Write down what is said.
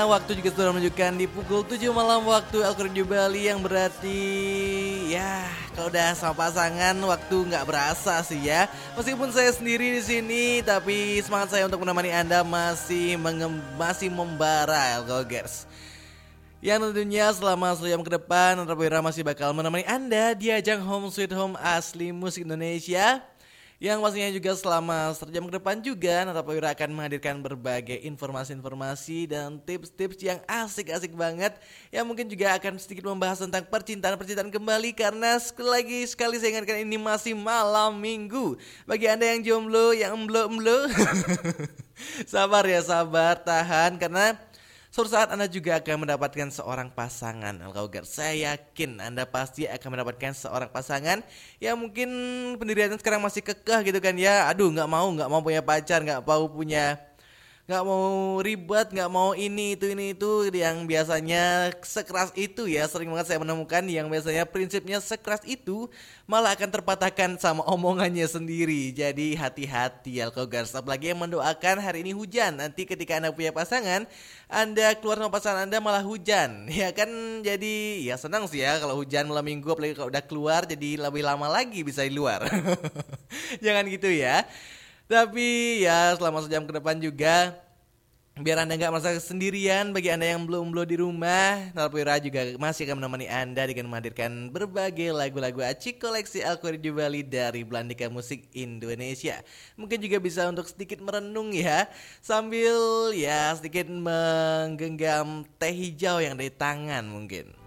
Waktu juga sudah menunjukkan di pukul 7 malam waktu Al Quran Bali, yang berarti ya kalau udah sama pasangan waktu nggak berasa sih ya. Meskipun saya sendiri di sini, tapi semangat saya untuk menemani Anda masih membara Elgogers. Yang tentunya selama sejam ke depan Wira masih bakal menemani Anda di ajang Home Sweet Home asli musik Indonesia. Yang pastinya juga selama sejam ke depan juga Wira akan menghadirkan berbagai informasi-informasi dan tips-tips yang asik-asik banget, yang mungkin juga akan sedikit membahas tentang percintaan kembali, karena sekali saya ingatkan ini masih malam minggu. Bagi Anda yang jomblo, yang emblo-emblo sabar ya, sabar, tahan, karena suatu saat Anda juga akan mendapatkan seorang pasangan. Alkaugar, saya yakin Anda pasti akan mendapatkan seorang pasangan yang mungkin pendiriannya sekarang masih kekeh gitu kan ya. Aduh, nggak mau punya pacar, nggak mau ribet, nggak mau ini itu, yang biasanya sekeras itu ya. Sering banget saya menemukan yang biasanya prinsipnya sekeras itu malah akan terpatahkan sama omongannya sendiri. Jadi hati-hati Alkogars, apalagi yang mendoakan hari ini hujan. Nanti ketika Anda punya pasangan, Anda keluar sama pasangan Anda malah hujan, ya kan. Jadi ya senang sih ya kalau hujan malam minggu, apalagi kalau udah keluar jadi lebih lama lagi bisa di luar. Jangan gitu ya. Tapi ya selama sejam ke depan juga, biar Anda nggak merasa sendirian, bagi Anda yang belum di rumah, Wira juga masih akan menemani Anda dengan menghadirkan berbagai lagu-lagu acik koleksi Al-Quran Bali dari Belandika Musik Indonesia. Mungkin juga bisa untuk sedikit merenung ya, sambil ya sedikit menggenggam teh hijau yang ada di tangan mungkin.